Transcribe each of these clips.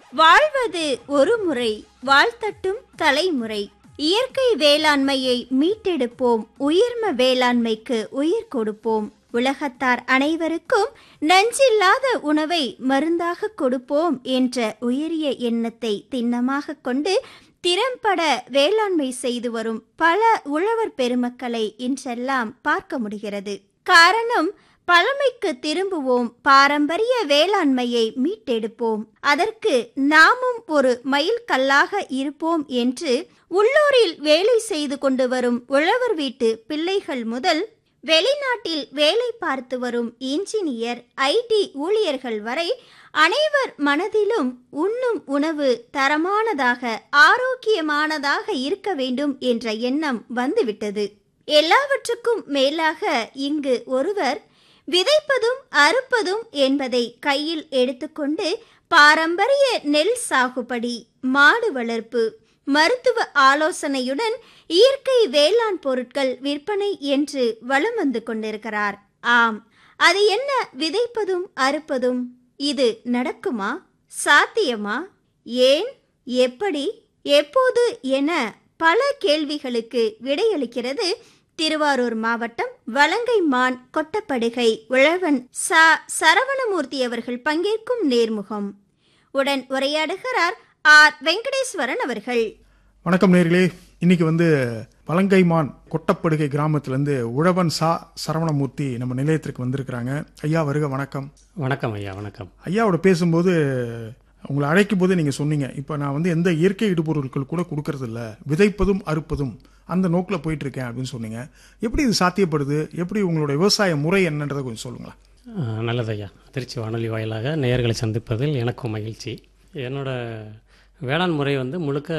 வாழ்வது ஒரு முறை, வாழ்த்தட்டும் தலைமுறை. இயற்கை வேளாண்மையை மீட்டெடுப்போம், உயிர்ம வேளாண்மைக்கு உயிர் கொடுப்போம். உலகத்தார் அனைவருக்கும் நஞ்சில்லாத உணவை மருந்தாக கொடுப்போம் என்ற உயரிய எண்ணத்தை திண்ணமாக கொண்டு திறம்பட வேளாண்மை செய்து வரும் பல உழவர் பெருமக்களை இன்றெல்லாம் பார்க்க முடிகிறது. காரணம், பழமைக்கு திரும்புவோம், பாரம்பரிய வேளாண்மையை மீட்டெடுப்போம், அதற்கு நாமும் ஒரு மைல்கல்லாக இருப்போம் என்று உள்ளூரில் வேலை செய்து கொண்டு வரும் உழவர் வீட்டு பிள்ளைகள் முதல் வெளிநாட்டில் வேலை பார்த்து வரும் இன்ஜினியர், ஐடி ஊழியர்கள் வரை அனைவர் மனதிலும் உண்ணும் உணவு தரமானதாக, ஆரோக்கியமானதாக இருக்க வேண்டும் என்ற எண்ணம் வந்துவிட்டது. எல்லாவற்றுக்கும் மேலாக இங்கு ஒருவர் விதைப்பதும் அறுப்பதும் என்பதை கையில் எடுத்துக்கொண்டு பாரம்பரிய நெல் சாகுபடி, மாடு வளர்ப்பு, மருத்துவ ஆலோசனையுடன் இயற்கை வேளாண் பொருட்கள் விற்பனை என்று வலம் வந்து கொண்டிருக்கிறார். ஆம், அது என்ன விதைப்பதும் அறுப்பதும்? இது நடக்குமா? சாத்தியமா? ஏன், எப்படி, எப்போது என பல கேள்விகளுக்கு விடையளிக்கிறது திருவாரூர் மாவட்டம் வலங்கைமான் கொட்டப்படுகை உழவன் சரவணமூர்த்தி அவர்கள் பங்கேற்கும் நேர்முகம். உடன் உரையாடுகிறார் ஆர் வெங்கடேஸ்வரன் அவர்கள். வணக்கம் நேர்களே. இன்னைக்கு வலங்கைமான் கொட்டப்படுகை கிராமத்திலிருந்து உழவன் சரவணமூர்த்தி நம்ம நிலையத்திற்கு வந்திருக்கிறாங்க. ஐயா வருக. வணக்கம். வணக்கம் ஐயா. வணக்கம். ஐயாவோட பேசும்போது உங்களை அழைக்கும் போது நீங்க சொன்னீங்க, இப்ப நான் எந்த இயற்கை இடுபொருட்கள் கூட கொடுக்கறது இல்ல, விதைப்பதும் அறுப்பதும் அந்த நோக்கில் போயிட்டு இருக்கேன் அப்படின்னு சொன்னீங்க. எப்படி இது சாத்தியப்படுது? எப்படி உங்களோட விவசாய முறை என்னன்றதை கொஞ்சம் சொல்லுங்களா? நல்லது ஐயா. திருச்சி வானொலி வாயிலாக நேயர்களை சந்திப்பதில் எனக்கும் மகிழ்ச்சி. என்னோட வேளாண் முறை முழுக்க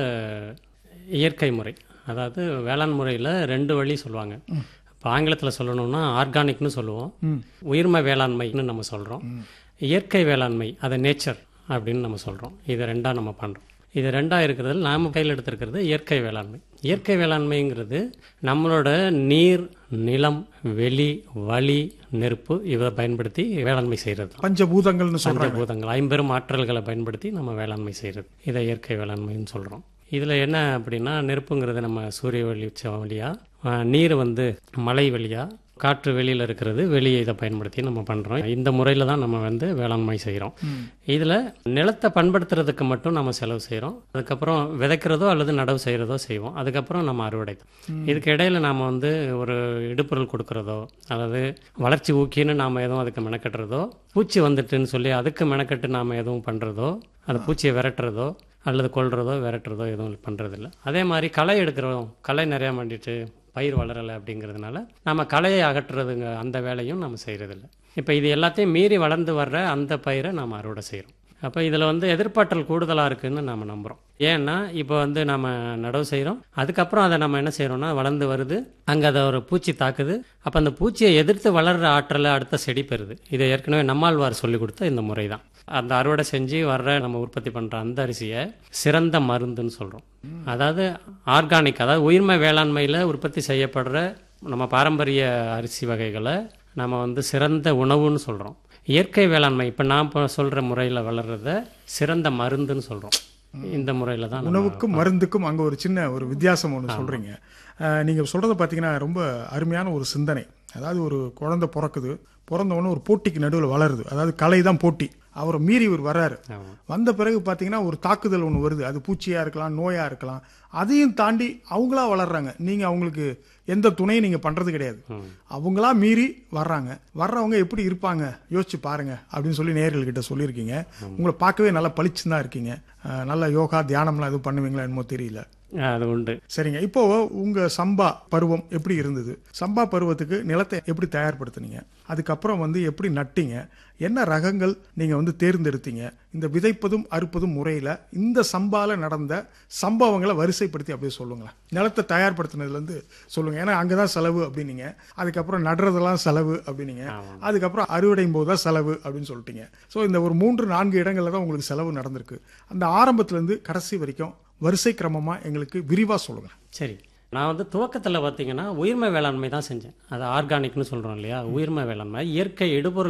இயற்கை முறை. அதாவது வேளாண் முறையில் 2 வழி சொல்லுவாங்க. இப்போ ஆங்கிலத்தில் சொல்லணும்னா ஆர்கானிக்னு சொல்லுவோம், உயிர்ம வேளாண்மைன்னு நம்ம சொல்கிறோம். இயற்கை வேளாண்மை, அதை நேச்சர் அப்படின்னு நம்ம சொல்கிறோம். இதை 2ஆக நம்ம பண்ணுறோம். இது 2ஆக இருக்கிறதுல நாம் கையில் எடுத்திருக்கிறது இயற்கை வேளாண்மை. இயற்கை வேளாண்மைங்கிறது நம்மளோட நீர், நிலம், வெளி, வளி, நெருப்பு இதை பயன்படுத்தி வேளாண்மை செய்கிறது. பஞ்சபூதங்கள், ஐம்பெரும் ஆற்றல்களை பயன்படுத்தி நம்ம வேளாண்மை செய்கிறது. இதை இயற்கை வேளாண்மைன்னு சொல்கிறோம். இதில் என்ன அப்படின்னா, நெருப்புங்கிறது நம்ம சூரிய வெளிச்சம் வழியாக, நீர் மழை வழியாக, காற்று வெளியில் இருக்கிறது, வெளியே இதை பயன்படுத்தி நம்ம பண்ணுறோம். இந்த முறையில் தான் நம்ம வேளாண்மை செய்கிறோம். இதில் நிலத்தை பண்படுத்துறதுக்கு மட்டும் நம்ம செலவு செய்கிறோம். அதுக்கப்புறம் விதைக்கிறதோ அல்லது நடவு செய்கிறதோ செய்வோம். அதுக்கப்புறம் நம்ம அறுவடை. இதுக்கு இடையில் நாம் ஒரு இடுபொருள் கொடுக்குறதோ அல்லது வளர்ச்சி ஊக்கின்னு நாம் எதுவும் அதுக்கு மெனக்கட்டுறதோ, பூச்சி வந்துட்டுன்னு சொல்லி அதுக்கு மெனக்கட்டு நாம் எதுவும் பண்ணுறதோ, அந்த பூச்சியை விரட்டுறதோ அல்லது கொல்றதோ விரட்டுறதோ எதுவும் பண்ணுறதில்ல. அதே மாதிரி களை எடுக்கிறோம், களை நிறையா பண்ணிட்டு பயிர் வளரலை அப்படிங்கிறதுனால நம்ம களையை அகற்றுறதுங்க அந்த வேலையும் நம்ம செய்கிறதில்ல. இப்போ இது எல்லாத்தையும் மீறி வளர்ந்து வர்ற அந்த பயிரை நாம் அறுவடை செய்கிறோம். அப்போ இதில் எதிர்பார்த்தல் கூடுதலாக இருக்குதுன்னு நம்ம நம்புகிறோம். ஏன்னா இப்போ நம்ம நடவு செய்கிறோம், அதுக்கப்புறம் அதை நம்ம என்ன செய்கிறோம்னா வளர்ந்து வருது, அங்கே அதை ஒரு பூச்சி தாக்குது. அப்போ அந்த பூச்சியை எதிர்த்து வளர்கிற ஆற்றலை அடுத்த செடி பெறுது. இதை ஏற்கனவே நம்மாழ்வார் சொல்லி கொடுத்த இந்த முறை தான். அந்த அறுவடை செஞ்சு வர்ற நம்ம உற்பத்தி பண்ணுற அந்த அரிசியை சிறந்த மருந்துன்னு சொல்கிறோம். அதாவது ஆர்கானிக், அதாவது உயிர்ம வேளாண்மையில் உற்பத்தி செய்யப்படுற நம்ம பாரம்பரிய அரிசி வகைகளை நம்ம சிறந்த உணவுன்னு சொல்கிறோம். இயற்கை வேளாண்மை இப்போ நான் இப்போ சொல்கிற முறையில் வளர்கிறத சிறந்த மருந்துன்னு சொல்கிறோம். இந்த முறையில் தான் உணவுக்கும் மருந்துக்கும் அங்கே ஒரு சின்ன ஒரு வித்தியாசம் ஒன்று சொல்கிறீங்க. நீங்கள் சொல்கிறத பார்த்தீங்கன்னா ரொம்ப அருமையான ஒரு சிந்தனை. அதாவது ஒரு குழந்தை பிறக்குது, பிறந்தவொன்னே ஒரு போட்டிக்கு நடுவில் வளருது. அதாவது கலை தான் போட்டி. அவரை மீறி இவர் வர்றாரு. வந்த பிறகு பார்த்தீங்கன்னா ஒரு தாக்குதல் ஒன்று வருது. அது பூச்சியாக இருக்கலாம், நோயாக இருக்கலாம். அதையும் தாண்டி அவங்களா வளர்றாங்க. நீங்கள் அவங்களுக்கு எந்த துணையும் நீங்கள் பண்ணுறது கிடையாது. அவங்களா மீறி வர்றாங்க. வர்றவங்க எப்படி இருப்பாங்க யோசிச்சு பாருங்க அப்படின்னு சொல்லி நேயர்கள்கிட்ட சொல்லியிருக்கீங்க. உங்களை பார்க்கவே நல்லா பளிச்சுன்னு தான் இருக்கீங்க. நல்ல யோகா தியானம்லாம் எதுவும் பண்ணுவீங்களா என்னமோ தெரியல. அது உண்டு. சரிங்க. இப்போ உங்க சம்பா பருவம் எப்படி இருந்தது? சம்பா பருவத்துக்கு நிலத்தை எப்படி தயார்படுத்துனீங்க? அதுக்கப்புறம் எப்படி நட்டீங்க? என்ன ரகங்கள் நீங்க தேர்ந்தெடுத்தீங்க? இந்த விதைப்பதும் அறுப்பதும் முறையில இந்த சம்பால நடந்த சம்பவங்களை வரிசைப்படுத்தி அப்படியே சொல்லுங்களேன். நிலத்தை தயார்படுத்தினதுல இருந்து சொல்லுங்க. ஏன்னா அங்கதான் செலவு அப்படின்னீங்க, அதுக்கப்புறம் நடுறதெல்லாம் செலவு அப்படின்னீங்க, அதுக்கப்புறம் அறுவடையும் போதுதான் செலவு அப்படின்னு சொல்லிட்டீங்க. ஸோ இந்த ஒரு 3-4 இடங்கள்ல தான் உங்களுக்கு செலவு நடந்திருக்கு. அந்த ஆரம்பத்துல இருந்து கடைசி வரைக்கும் வரிசை கிரமமா எங்களுக்கு விரிவா சொல்லுங்க. சரி. நான் துவக்கத்தில் பார்த்தீங்கன்னா உயிர்ம வேளாண்மை தான் செஞ்சேன். அது ஆர்கானிக்னு சொல்கிறோம் இல்லையா, உயிர்ம வேளாண்மை. இயற்கை இடுபொருள்